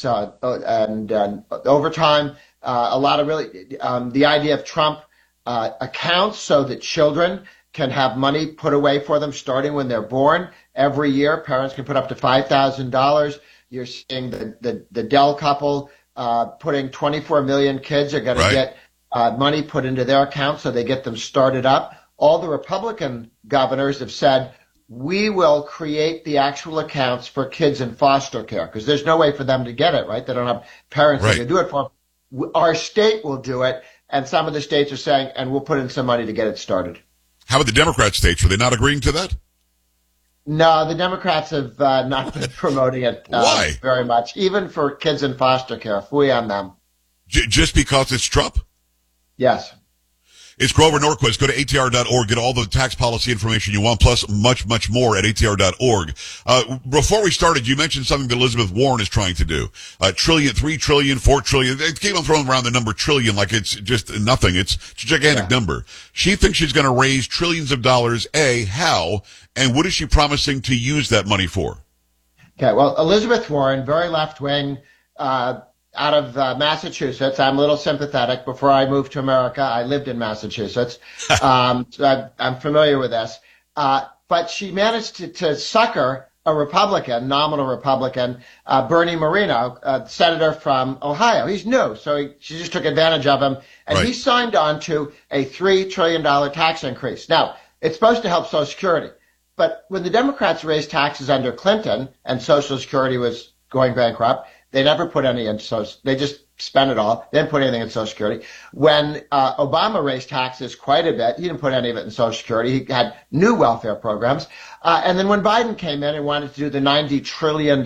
tax and overtime. A lot of really the idea of Trump accounts so that children can have money put away for them starting when they're born. Every year, parents can put up to $5,000. You're seeing the Dell couple putting 24 million kids are going to get money put into their account so they get them started up. All the Republican governors have said, we will create the actual accounts for kids in foster care because there's no way for them to get it, right? They don't have parents that can do it for them. Our state will do it, and some of the states are saying, and we'll put in some money to get it started. How about the Democrat states? Are they not agreeing to that? No, the Democrats have not been promoting it very much, even for kids in foster care. Fooey on them. Just because it's Trump? Yes. It's Grover Norquist. Go to ATR.org. Get all the tax policy information you want, plus much, much more at ATR.org. Before we started, you mentioned something that Elizabeth Warren is trying to do. Trillion, 3 trillion, 4 trillion. They keep on throwing around the number trillion like it's just nothing. It's a gigantic number. She thinks she's going to raise trillions of dollars. How? And what is she promising to use that money for? Okay, well, Elizabeth Warren, very left-wing, out of Massachusetts. I'm a little sympathetic. Before I moved to America, I lived in Massachusetts. So I'm familiar with this. But she managed to sucker a Republican, nominal Republican, Bernie Moreno, a senator from Ohio. He's new, so she just took advantage of him. And he signed on to a $3 trillion tax increase. Now, it's supposed to help Social Security. But when the Democrats raised taxes under Clinton and Social Security was going bankrupt, they never put any in Social. They just spent it all. They didn't put anything in Social Security. When Obama raised taxes quite a bit, he didn't put any of it in Social Security. He had new welfare programs. And then when Biden came in and wanted to do the $90 trillion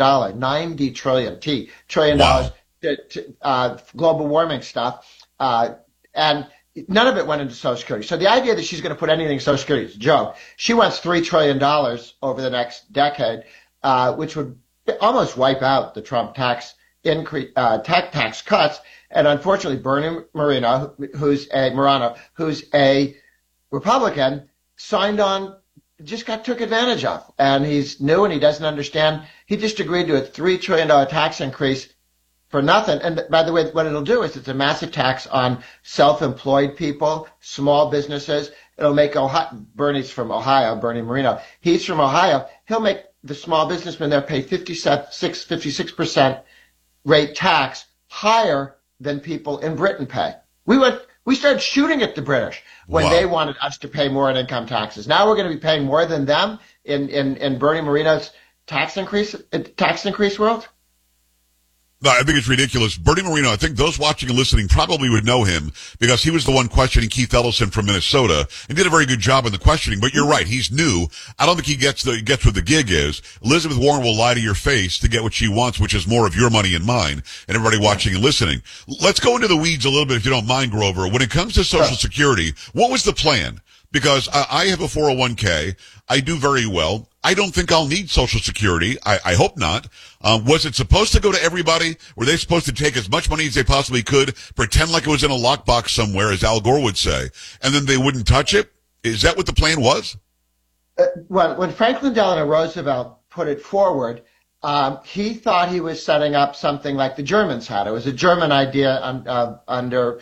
global warming stuff, and none of it went into Social Security. So the idea that she's going to put anything in Social Security is a joke. She wants $3 trillion over the next decade, which would almost wipe out the Trump tax increase, tax cuts. And unfortunately, Bernie Moreno, who's a Republican, signed on, took advantage of. And he's new and he doesn't understand. He just agreed to a $3 trillion tax increase for nothing. And by the way, what it'll do is it's a massive tax on self-employed people, small businesses. It'll make Bernie's from Ohio, Bernie Moreno. He's from Ohio. He'll make the small businessmen there pay 56% rate tax higher than people in Britain pay. We started shooting at the British when they wanted us to pay more in income taxes. Now we're going to be paying more than them in Bernie Moreno's tax increase world. No, I think it's ridiculous. Bernie Moreno, I think those watching and listening probably would know him because he was the one questioning Keith Ellison from Minnesota and did a very good job in the questioning. But you're right. He's new. I don't think he gets what the gig is. Elizabeth Warren will lie to your face to get what she wants, which is more of your money and mine and everybody watching and listening. Let's go into the weeds a little bit if you don't mind, Grover. When it comes to Social Security, what was the plan? Because I have a 401k. I do very well. I don't think I'll need Social Security. I hope not. Was it supposed to go to everybody? Were they supposed to take as much money as they possibly could, pretend like it was in a lockbox somewhere, as Al Gore would say, and then they wouldn't touch it? Is that what the plan was? Well, when Franklin Delano Roosevelt put it forward, he thought he was setting up something like the Germans had. It was a German idea under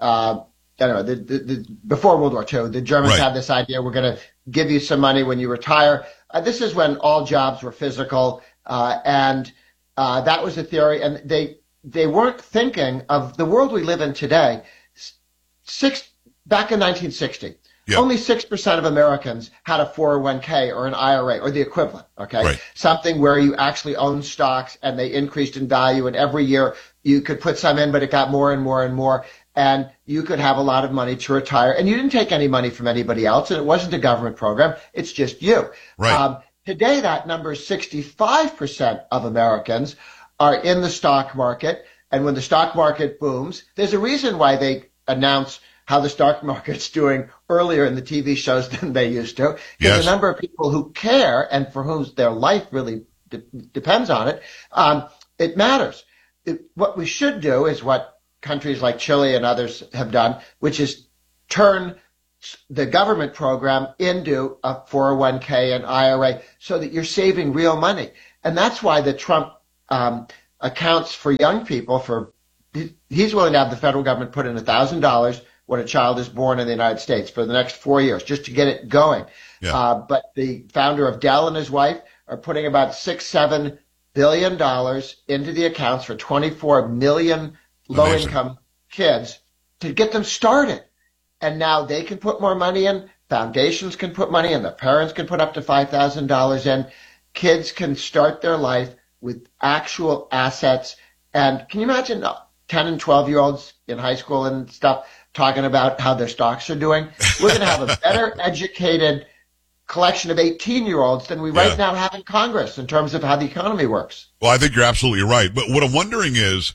before World War II. The Germans had this idea: we're going to give you some money when you retire. This is when all jobs were physical, and that was a theory. And they weren't thinking of the world we live in today. Back in 1960, only 6% of Americans had a 401k or an IRA or the equivalent. Something where you actually own stocks and they increased in value, and every year you could put some in, but it got more and more and more. And you could have a lot of money to retire. And you didn't take any money from anybody else. And it wasn't a government program. It's just you. Today, that number is 65% of Americans are in the stock market. And when the stock market booms, there's a reason why they announce how the stock market's doing earlier in the TV shows than they used to. Because the number of people who care and for whom their life really depends on it, it matters. What we should do is what countries like Chile and others have done, which is turn the government program into a 401k and IRA so that you're saving real money. And that's why the Trump accounts for young people he's willing to have the federal government put in $1,000 when a child is born in the United States for the next 4 years, just to get it going. Yeah. But the founder of Dell and his wife are putting about $6-7 billion into the accounts for 24 million low-income kids to get them started. And now they can put more money in, foundations can put money in, the parents can put up to $5,000 in. Kids can start their life with actual assets. And can you imagine 10 and 12-year-olds in high school and stuff talking about how their stocks are doing? We're going to have a better educated collection of 18-year-olds than we right now have in Congress in terms of how the economy works. Well, I think you're absolutely right. But what I'm wondering is,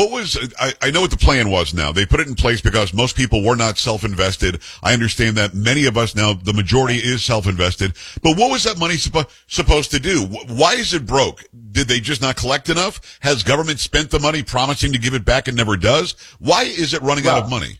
I know what the plan was now. They put it in place because most people were not self-invested. I understand that many of us now, the majority is self-invested. But what was that money supposed to do? Why is it broke? Did they just not collect enough? Has government spent the money promising to give it back and never does? Why is it running out of money?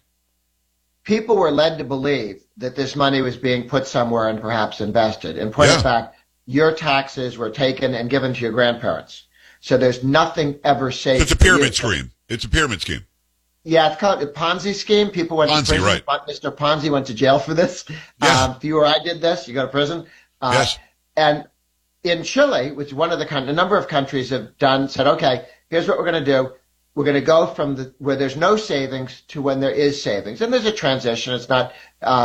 People were led to believe that this money was being put somewhere and perhaps invested. In point of fact, your taxes were taken and given to your grandparents. So there's nothing ever saved. So it's a pyramid scheme. It's a pyramid scheme. Yeah, it's called a Ponzi scheme. People went to prison. Right. Mr. Ponzi went to jail for this. Yes. If you or I did this, you go to prison. Yes. And in Chile, which is one of a number of countries have done, said, okay, here's what we're going to do. We're going to go from where there's no savings to when there is savings. And there's a transition. It's not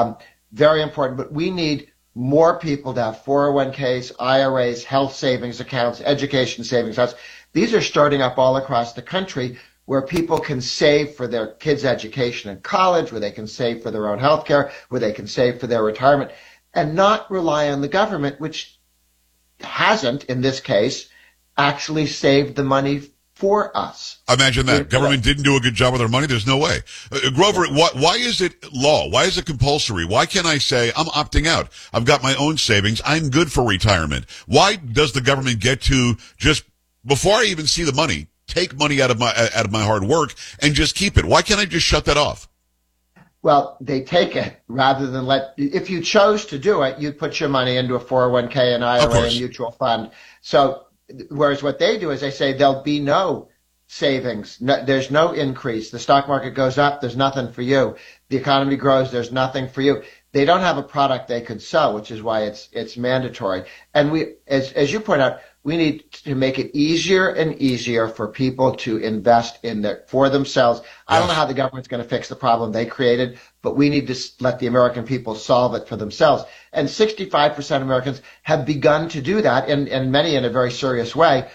very important, but we need more people to have 401ks, IRAs, health savings accounts, education savings accounts. These are starting up all across the country where people can save for their kids' education in college, where they can save for their own health care, where they can save for their retirement, and not rely on the government, which hasn't, in this case, actually saved the money for us. Imagine that. Government didn't do a good job with their money. There's no way. Grover, why is it law? Why is it compulsory? Why can't I say, I'm opting out? I've got my own savings. I'm good for retirement. Why does the government get to just, before I even see the money, take money out of my hard work and just keep it? Why can't I just shut that off? Well, they take it rather than if you chose to do it, you'd put your money into a 401k, an IRA, a mutual fund. So, whereas what they do is they say there'll be no savings. No, there's no increase. The stock market goes up. There's nothing for you. The economy grows. There's nothing for you. They don't have a product they could sell, which is why it's mandatory. And we, as you point out, we need to make it easier and easier for people to invest for themselves. I don't know how the government's going to fix the problem they created, but we need to let the American people solve it for themselves. And 65% of Americans have begun to do that, and many in a very serious way.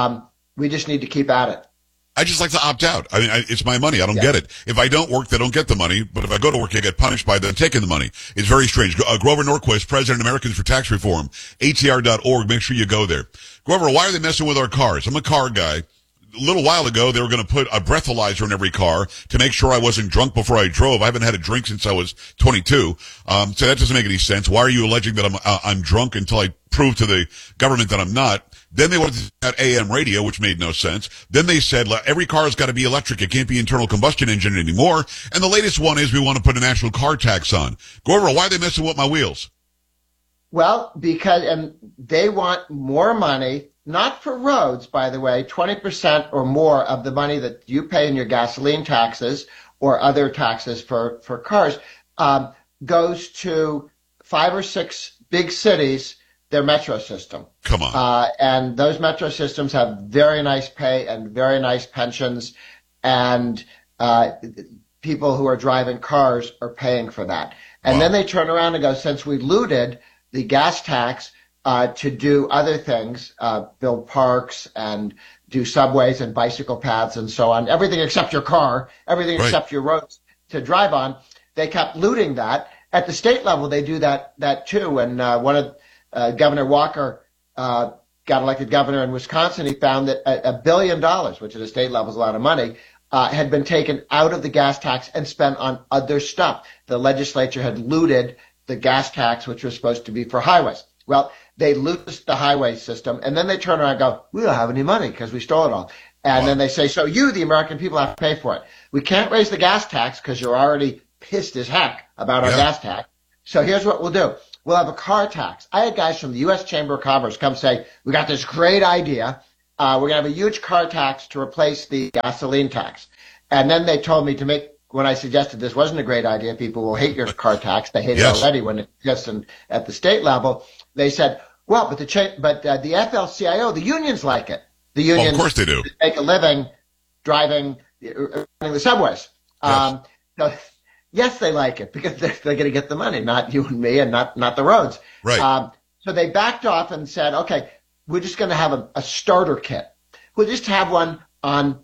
We just need to keep at it. I just like to opt out. I mean, it's my money. I don't get it. If I don't work, they don't get the money. But if I go to work, I get punished by them taking the money. It's very strange. Grover Norquist, President of Americans for Tax Reform, ATR.org. Make sure you go there. Grover, why are they messing with our cars? I'm a car guy. A little while ago, they were going to put a breathalyzer in every car to make sure I wasn't drunk before I drove. I haven't had a drink since I was 22. So that doesn't make any sense. Why are you alleging that I'm drunk until I prove to the government that I'm not? Then they wanted to have AM radio, which made no sense. Then they said every car has got to be electric. It can't be internal combustion engine anymore. And the latest one is we want to put a national car tax on. Grover, why are they messing with my wheels? Well, because they want more money, not for roads, by the way. 20% or more of the money that you pay in your gasoline taxes or other taxes for cars goes to 5 or 6 big cities, their metro system. Come on. And those metro systems have very nice pay and very nice pensions, and people who are driving cars are paying for that. And then they turn around and go, since we looted the gas tax to do other things, build parks and do subways and bicycle paths and so on, everything except your car, everything except your roads to drive on, they kept looting that. At the state level, they do that too. And one of Governor Walker got elected governor in Wisconsin. He found that $1 billion, which at the state level is a lot of money, had been taken out of the gas tax and spent on other stuff. The legislature had looted the gas tax, which was supposed to be for highways. Well, they loot the highway system, and then they turn around and go, we don't have any money because we stole it all. And then they say, so you, the American people, have to pay for it. We can't raise the gas tax because you're already pissed as heck about our gas tax. So here's what we'll do. We'll have a car tax. I had guys from the U.S. Chamber of Commerce come say, we got this great idea. we're going to have a huge car tax to replace the gasoline tax. And then they told me when I suggested this wasn't a great idea, people will hate your car tax. They hate it already when it exists at the state level. They said, well, but the FL-CIO, the unions like it. The unions, of course they do, make a living running the subways. Yes. So, yes, they like it because they're going to get the money, not you and me and not the roads. Right. So they backed off and said, okay, we're just going to have a starter kit. We'll just have one on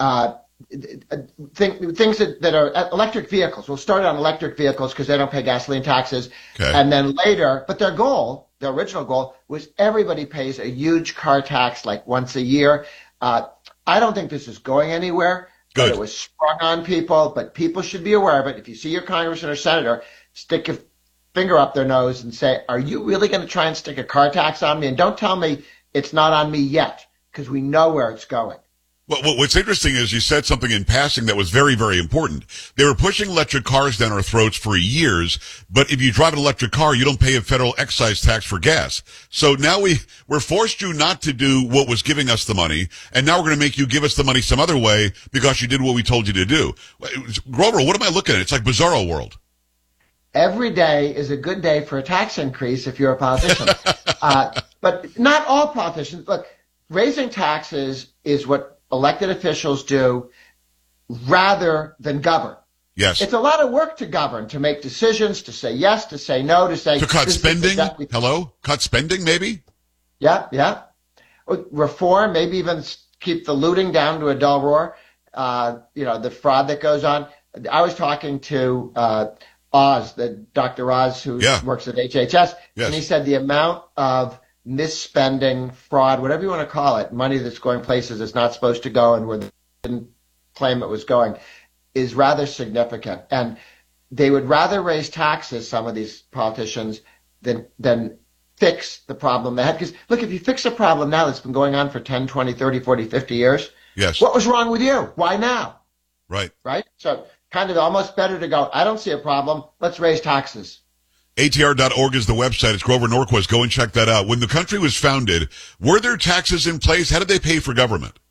things that are electric vehicles. We'll start on electric vehicles because they don't pay gasoline taxes. Okay. And then later, but their original goal was everybody pays a huge car tax like once a year. I don't think this is going anywhere. Good. It was sprung on people, but people should be aware of it. If you see your congressman or senator, stick your finger up their nose and say, are you really going to try and stick a car tax on me? And don't tell me it's not on me yet, because we know where it's going. Well, what's interesting is you said something in passing that was very, very important. They were pushing electric cars down our throats for years, but if you drive an electric car, you don't pay a federal excise tax for gas. So now we're forced you not to do what was giving us the money, and now we're going to make you give us the money some other way because you did what we told you to do. Grover, what am I looking at? It's like Bizarro World. Every day is a good day for a tax increase if you're a politician. But not all politicians. Look, raising taxes is what elected officials do rather than govern. Yes. It's a lot of work to govern, to make decisions, to say yes, to say no, to say... To cut spending? Hello? Cut spending, maybe? Yeah. Reform, maybe even keep the looting down to a dull roar. The fraud that goes on. I was talking to Dr. Oz, who works at HHS, and he said the amount of misspending, fraud, whatever you want to call it, money that's going places it's not supposed to go and where they didn't claim it was going, is rather significant. And they would rather raise taxes, some of these politicians, than fix the problem they had. Because, look, if you fix a problem now that's been going on for 10, 20, 30, 40, 50 years, what was wrong with you? Why now? Right. So kind of almost better to go, I don't see a problem, let's raise taxes. ATR.org is the website. It's Grover Norquist. Go and check that out. When the country was founded, were there taxes in place? How did they pay for government?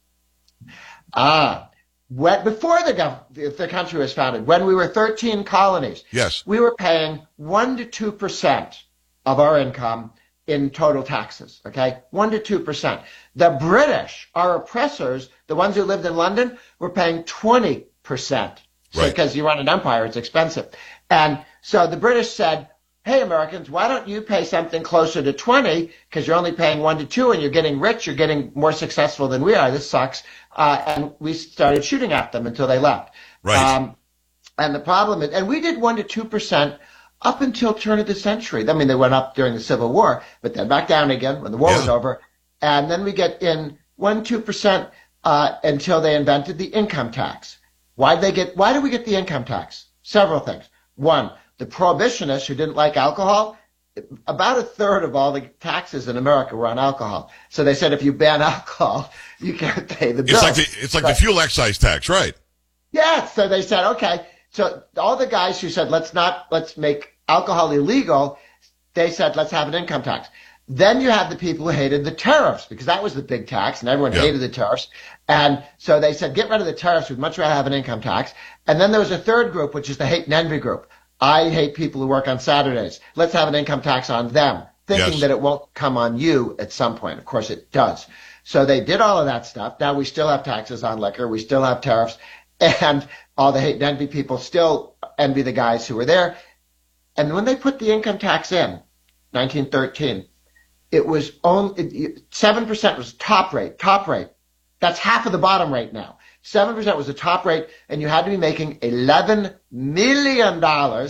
Before the country was founded, when we were 13 colonies, we were paying 1% to 2% of our income in total taxes, okay? 1% to 2%. The British, our oppressors, the ones who lived in London, were paying 20%. Because you run an empire, it's expensive. And so the British said, hey, Americans, why don't you pay something closer to 20 because you're only paying 1% to 2% and you're getting rich, you're getting more successful than we are. This sucks. And we started shooting at them until they left. Right. And the problem is, and we did 1% to 2% up until turn of the century. I mean, they went up during the Civil War, but then back down again when the war was over. And then we get in 1%, 2% until they invented the income tax. Why did we get the income tax? Several things. One, the prohibitionists who didn't like alcohol, about a third of all the taxes in America were on alcohol. So they said if you ban alcohol, you can't pay the bill. It's like the fuel excise tax, right? Yeah. So they said, okay. So all the guys who said let's make alcohol illegal, they said let's have an income tax. Then you have the people who hated the tariffs because that was the big tax and everyone hated the tariffs. And so they said, get rid of the tariffs. We'd much rather have an income tax. And then there was a third group, which is the hate and envy group. I hate people who work on Saturdays. Let's have an income tax on them, thinking that it won't come on you at some point. Of course it does. So they did all of that stuff. Now we still have taxes on liquor. We still have tariffs. And all the hate and envy people still envy the guys who were there. And when they put the income tax in, 1913, it was only 7% was top rate. That's half of the bottom rate now. 7% was the top rate, and you had to be making $11 million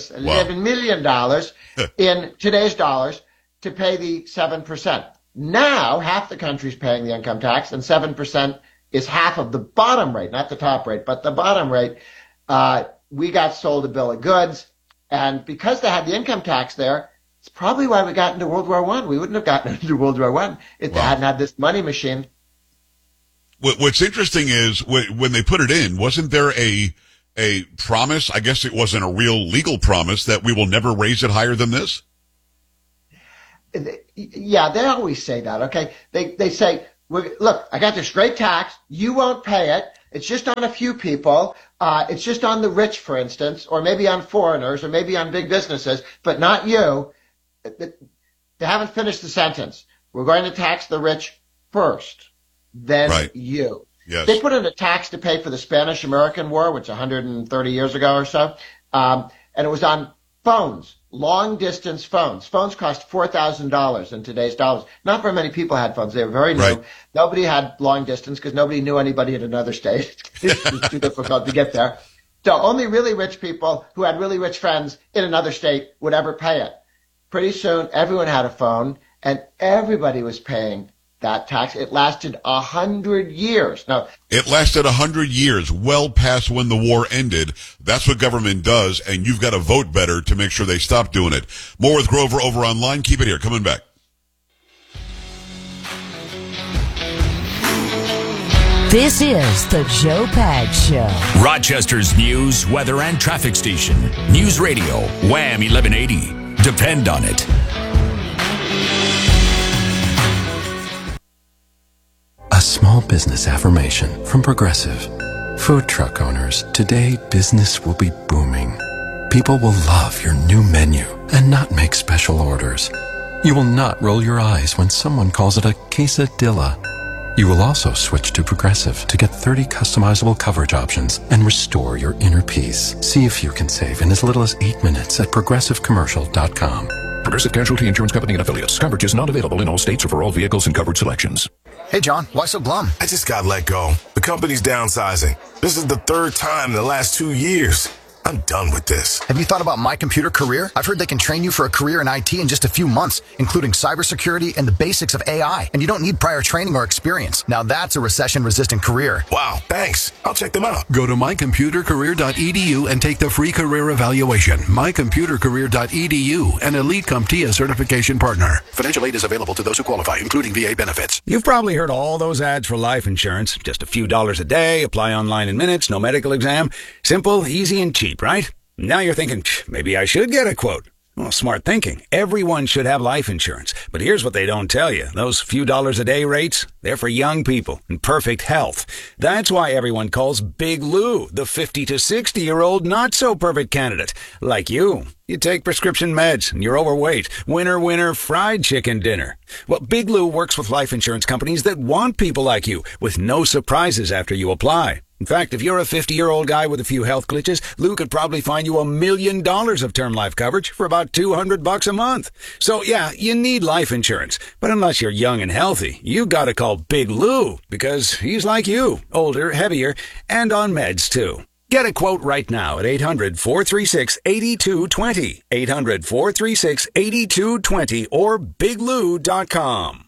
in today's dollars to pay the 7%. Now, half the country's paying the income tax, and 7% is half of the bottom rate, not the top rate, but the bottom rate. We got sold a bill of goods, and because they had the income tax there, it's probably why we got into World War I. We wouldn't have gotten into World War I if they hadn't had this money machine. What's interesting is when they put it in, wasn't there a promise? I guess it wasn't a real legal promise that we will never raise it higher than this. Yeah, they always say that. Okay, they say look, I got this great tax. You won't pay it. It's just on a few people. It's just on the rich, for instance, or maybe on foreigners, or maybe on big businesses, but not you. They haven't finished the sentence. We're going to tax the rich first, then you. Yes. They put in a tax to pay for the Spanish-American War, which 130 years ago or so, and it was on phones, long-distance phones. Phones cost $4,000 in today's dollars. Not very many people had phones. They were very new. Right. Nobody had long-distance because nobody knew anybody in another state. It was too difficult to get there. So only really rich people who had really rich friends in another state would ever pay it. Pretty soon, everyone had a phone, and everybody was paying that tax. It lasted 100 years. Now, it lasted 100 years, well past when the war ended. That's what government does, and you've got to vote better to make sure they stop doing it. More with Grover over online. Keep it here. Coming back. This is the Joe Pags Show. Rochester's news, weather, and traffic station. News Radio, Wham 1180. Depend on it. A small business affirmation from Progressive. Food truck owners, today business will be booming. People will love your new menu and not make special orders. You will not roll your eyes when someone calls it a quesadilla. You will also switch to Progressive to get 30 customizable coverage options and restore your inner peace. See if you can save in as little as 8 minutes at progressivecommercial.com. Progressive Casualty Insurance Company and Affiliates. Coverage is not available in all states or for all vehicles and coverage selections. Hey, John, why so glum? I just got let go. The company's downsizing. This is the third time in the last 2 years. I'm done with this. Have you thought about My Computer Career? I've heard they can train you for a career in IT in just a few months, including cybersecurity and the basics of AI. And you don't need prior training or experience. Now that's a recession-resistant career. Wow, thanks. I'll check them out. Go to mycomputercareer.edu and take the free career evaluation. mycomputercareer.edu, an Elite CompTIA certification partner. Financial aid is available to those who qualify, including VA benefits. You've probably heard all those ads for life insurance. Just a few dollars a day, apply online in minutes, no medical exam. Simple, easy, and cheap, right? Now you're thinking, maybe I should get a quote. Well, smart thinking. Everyone should have life insurance. But here's what they don't tell you. Those few dollars a day rates, they're for young people in perfect health. That's why everyone calls Big Lou the 50 to 60-year-old not-so-perfect candidate. Like you. You take prescription meds and you're overweight. Winner, fried chicken dinner. Well, Big Lou works with life insurance companies that want people like you with no surprises after you apply. In fact, if you're a 50-year-old guy with a few health glitches, Lou could probably find you $1 million of term life coverage for about $200 a month. So yeah, you need life insurance. But unless you're young and healthy, you gotta call Big Lou because he's like you, older, heavier, and on meds too. Get a quote right now at 800-436-8220, 800-436-8220, or biglou.com.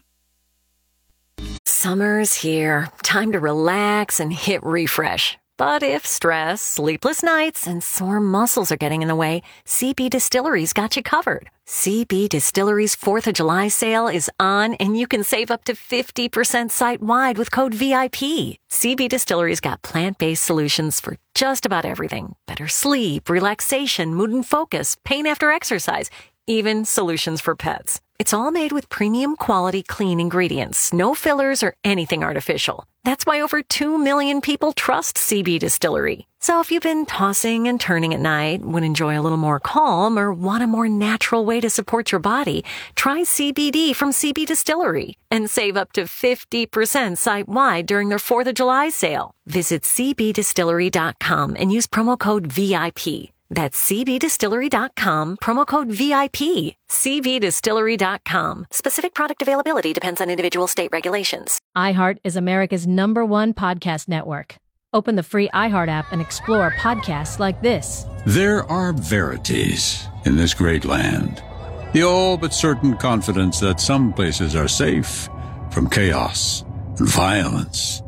Summer's here. Time to relax and hit refresh. But if stress, sleepless nights, and sore muscles are getting in the way, CB Distillery's got you covered. CB Distillery's 4th of July sale is on, and you can save up to 50% site-wide with code VIP. CB Distillery's got plant-based solutions for just about everything. Better sleep, relaxation, mood and focus, pain after exercise, even solutions for pets. It's all made with premium quality clean ingredients, no fillers or anything artificial. That's why over 2 million people trust CB Distillery. So if you've been tossing and turning at night, would enjoy a little more calm, or want a more natural way to support your body, try CBD from CB Distillery and save up to 50% site-wide during their 4th of July sale. Visit cbdistillery.com and use promo code VIP. That's cbdistillery.com, promo code VIP. cbdistillery.com. Specific product availability depends on individual state regulations. iHeart is America's #1 podcast network. Open the free iHeart app and explore podcasts like this. There are verities in this great land. The all but certain confidence that some places are safe from chaos and violence.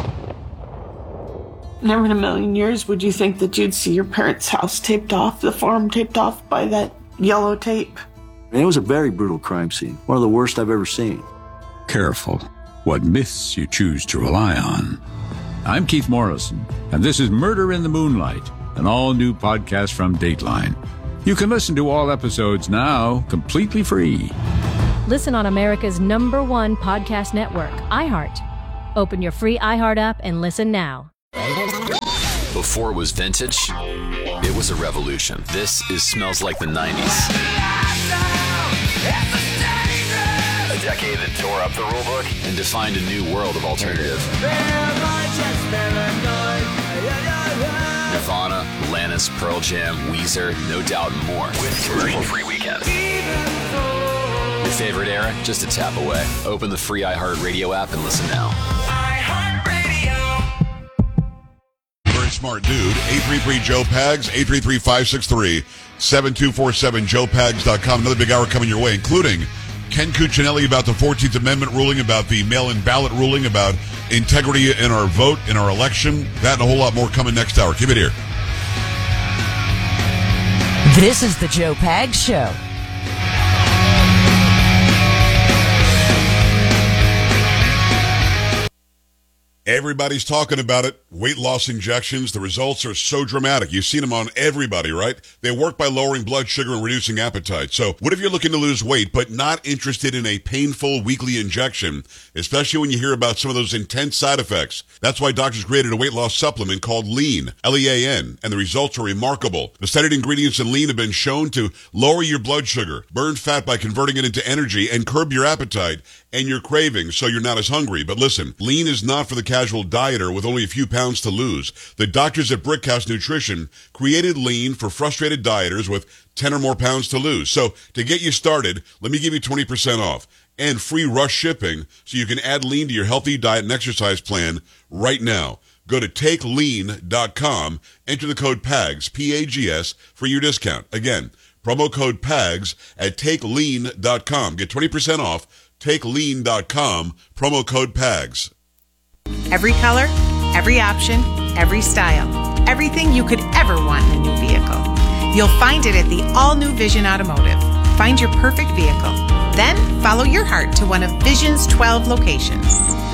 Never in a million years would you think that you'd see your parents' house taped off, the farm taped off by that yellow tape. It was a very brutal crime scene, one of the worst I've ever seen. Careful what myths you choose to rely on. I'm Keith Morrison, and this is Murder in the Moonlight, an all-new podcast from Dateline. You can listen to all episodes now completely free. Listen on America's #1 podcast network, iHeart. Open your free iHeart app and listen now. Before it was vintage, it was a revolution. This is Smells Like the 90s. A decade that tore up the rulebook and defined a new world of alternative. Nirvana, Alanis, Pearl Jam, Weezer, No Doubt, and more. With commercial-free weekends. Your favorite era? Just a tap away. Open the free iHeartRadio app and listen now. Very smart dude. 833-JOE-PAGS, 833-563-7247, joepags.com. Another big hour coming your way, including Ken Cuccinelli about the 14th Amendment ruling, about the mail-in ballot ruling, about integrity in our vote, in our election. That and a whole lot more coming next hour. Keep it here. This is the Joe Pags Show. Everybody's talking about it. Weight loss injections. The results are so dramatic. You've seen them on everybody, right? They work by lowering blood sugar and reducing appetite. So what if you're looking to lose weight but not interested in a painful weekly injection, especially when you hear about some of those intense side effects? That's why doctors created a weight loss supplement called Lean, L-E-A-N, and the results are remarkable. The studied ingredients in Lean have been shown to lower your blood sugar, burn fat by converting it into energy, and curb your appetite and your cravings so you're not as hungry. But listen, Lean is not for the casual dieter with only a few pounds to lose. The doctors at Brickhouse Nutrition created Lean for frustrated dieters with 10 or more pounds to lose. So to get you started, let me give you 20% off and free rush shipping so you can add Lean to your healthy diet and exercise plan right now. Go to takelean.com, enter the code PAGS, P-A-G-S, for your discount. Again, promo code PAGS at takelean.com. Get 20% off. TakeLean.com, promo code PAGS. Every color, every option, every style. Everything you could ever want in a new vehicle. You'll find it at the all-new Vision Automotive. Find your perfect vehicle. Then follow your heart to one of Vision's 12 locations.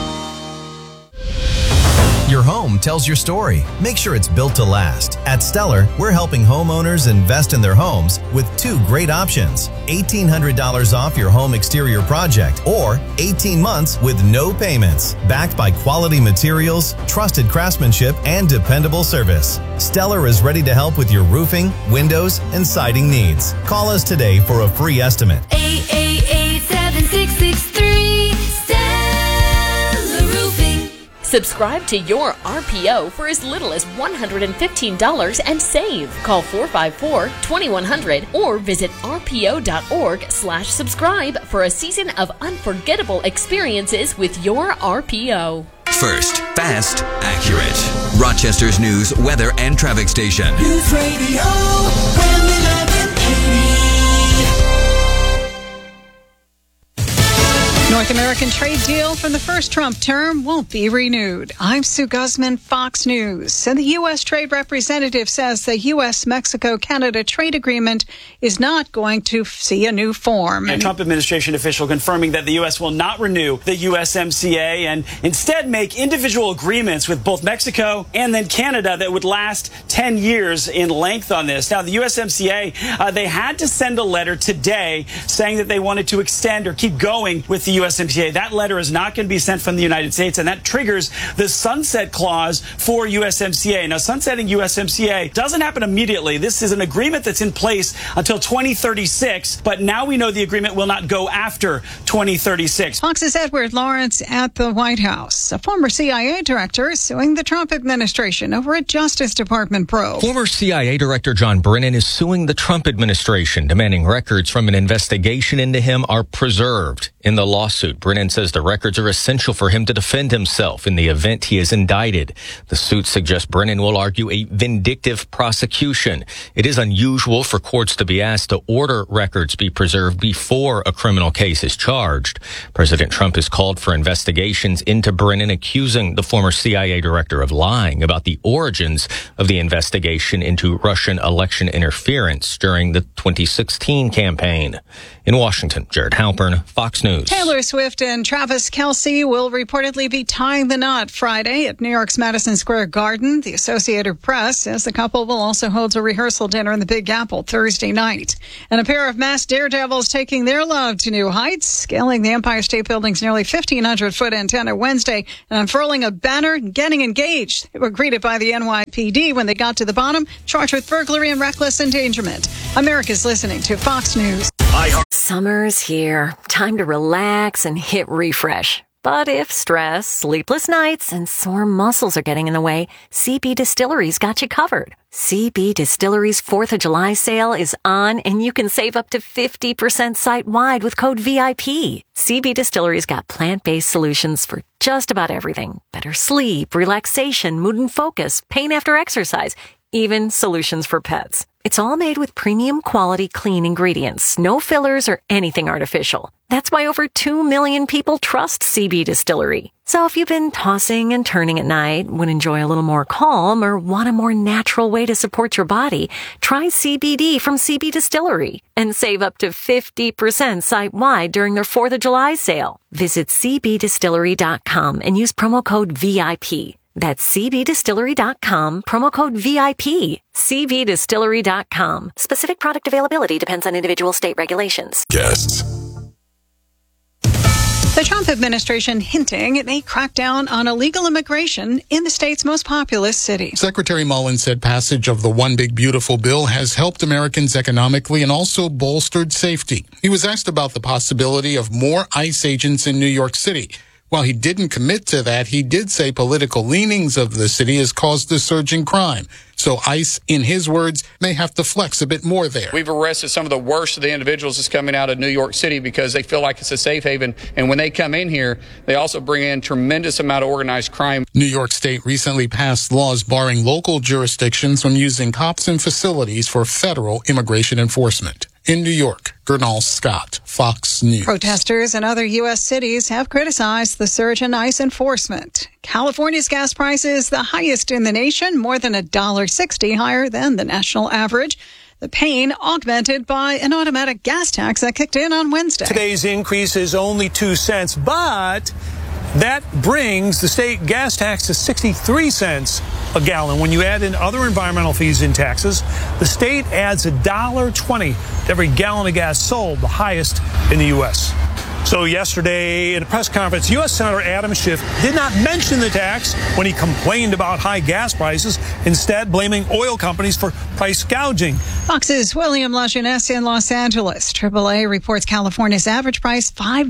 Your home tells your story. Make sure it's built to last. At Stellar, we're helping homeowners invest in their homes with two great options. $1,800 off your home exterior project or 18 months with no payments. Backed by quality materials, trusted craftsmanship, and dependable service. Stellar is ready to help with your roofing, windows, and siding needs. Call us today for a free estimate. 888-7663. Stellar Roofing. Subscribe to your RPO for as little as $115 and save. Call 454-2100 or visit rpo.org/subscribe for a season of unforgettable experiences with your RPO. First, fast, accurate. Rochester's news, weather, and traffic station. News Radio WHAM 1180. North American trade deal from the first Trump term won't be renewed. I'm Sue Guzman, Fox News. And the U.S. Trade Representative says the U.S.-Mexico-Canada trade agreement is not going to see a new form. A Trump administration official confirming that the U.S. will not renew the USMCA and instead make individual agreements with both Mexico and then Canada that would last 10 years in length on this. Now, the USMCA, they had to send a letter today saying that they wanted to extend or keep going with the USMCA. That letter is not going to be sent from the United States, and that triggers the sunset clause for USMCA. Now, sunsetting USMCA doesn't happen immediately. This is an agreement that's in place until 2036, but now we know the agreement will not go after 2036. Fox's Edward Lawrence at the White House. A former CIA director is suing the Trump administration over a Justice Department probe. Former CIA Director John Brennan is suing the Trump administration, demanding records from an investigation into him are preserved. In the lawsuit, Brennan says the records are essential for him to defend himself in the event he is indicted. The suit suggests Brennan will argue a vindictive prosecution. It is unusual for courts to be asked to order records be preserved before a criminal case is charged. President Trump has called for investigations into Brennan, accusing the former CIA director of lying about the origins of the investigation into Russian election interference during the 2016 campaign. In Washington, Jared Halpern, Fox News. Taylor Swift and Travis Kelce will reportedly be tying the knot Friday at New York's Madison Square Garden. The Associated Press says the couple will also hold a rehearsal dinner in the Big Apple Thursday night. And a pair of masked daredevils taking their love to new heights, scaling the Empire State Building's nearly 1,500-foot antenna Wednesday and unfurling a banner and getting engaged. They were greeted by the NYPD when they got to the bottom, charged with burglary and reckless endangerment. America's listening to Fox News. Summer's here. Time to relax and hit refresh. But if stress, sleepless nights, and sore muscles are getting in the way, CB Distillery's got you covered. CB Distillery's 4th of July sale is on, and you can save up to 50% site-wide with code VIP. CB Distillery's got plant-based solutions for just about everything. Better sleep, relaxation, mood and focus, pain after exercise, even solutions for pets. It's all made with premium quality clean ingredients, no fillers or anything artificial. That's why over 2 million people trust CB Distillery. So if you've been tossing and turning at night, would enjoy a little more calm, or want a more natural way to support your body, try CBD from CB Distillery and save up to 50% site-wide during their 4th of July sale. Visit cbdistillery.com and use promo code VIP. That's cbdistillery.com, promo code VIP. cbdistillery.com. Specific product availability depends on individual state regulations. Guests. The Trump administration hinting it may crack down on illegal immigration in the state's most populous city. Secretary Mullin said passage of the One Big Beautiful bill has helped Americans economically and also bolstered safety. He was asked about the possibility of more ICE agents in New York City. While he didn't commit to that, he did say political leanings of the city has caused the surge in crime. So ICE, in his words, may have to flex a bit more there. We've arrested some of the worst of the individuals that's coming out of New York City because they feel like it's a safe haven. And when they come in here, they also bring in tremendous amount of organized crime. New York State recently passed laws barring local jurisdictions from using cops and facilities for federal immigration enforcement. In New York, Gernal Scott, Fox News. Protesters in other U.S. cities have criticized the surge in ICE enforcement. California's gas price is the highest in the nation, more than $1.60 higher than the national average. The pain augmented by an automatic gas tax that kicked in on Wednesday. Today's increase is only 2 cents, but that brings the state gas tax to 63 cents a gallon. When you add in other environmental fees and taxes, the state adds $1.20 to every gallon of gas sold, the highest in the U.S. So yesterday in a press conference, U.S. Senator Adam Schiff did not mention the tax when he complained about high gas prices, instead blaming oil companies for price gouging. Fox's William LaJeunesse in Los Angeles. AAA reports California's average price,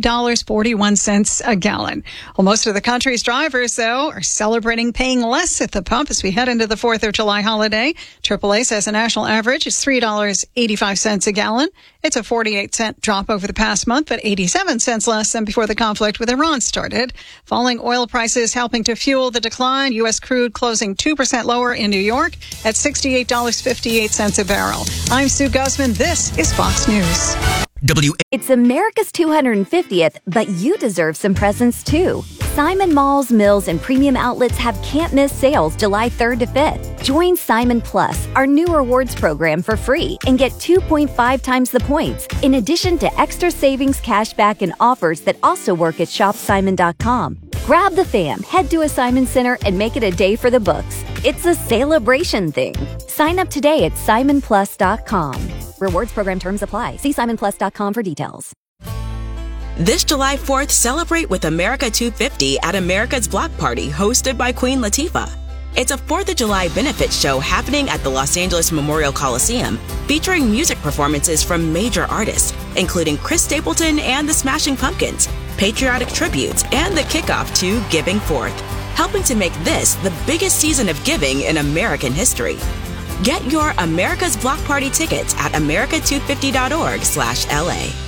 $5.41 a gallon. Well, most of the country's drivers, though, are celebrating paying less at the pump as we head into the 4th of July holiday. AAA says the national average is $3.85 a gallon. It's a 48-cent drop over the past month, but 87 cents less than before the conflict with Iran started. Falling oil prices helping to fuel the decline. U.S. crude closing 2% lower in New York at $68.58 a barrel. I'm Sue Guzman. This is Fox News. It's America's 250th, but you deserve some presents too. Simon Malls, Mills, and Premium Outlets have can't-miss sales July 3rd to 5th. Join Simon Plus, our new rewards program, for free and get 2.5 times the points, in addition to extra savings, cashback, and offers that also work at shopsimon.com. Grab the fam, head to a Simon Center, and make it a day for the books. It's a celebration thing. Sign up today at simonplus.com. Rewards program terms apply. See simonplus.com for details. This July 4th, celebrate with America 250 at America's Block Party, hosted by Queen Latifah. It's a 4th of July benefit show happening at the Los Angeles Memorial Coliseum, featuring music performances from major artists, including Chris Stapleton and the Smashing Pumpkins, patriotic tributes, and the kickoff to Giving Forth, helping to make this the biggest season of giving in American history. Get your America's Block Party tickets at america250.org/LA.